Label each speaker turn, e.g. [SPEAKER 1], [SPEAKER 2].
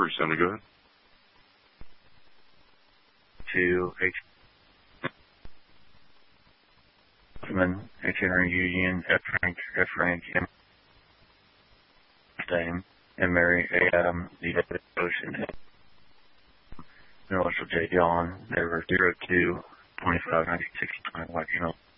[SPEAKER 1] Sound good?
[SPEAKER 2] To H. H. Henry Union, F. Frank, M. Dame, and Mary A. Adam, the Ocean, Marshall J. John, they were 02 25 96 time, like,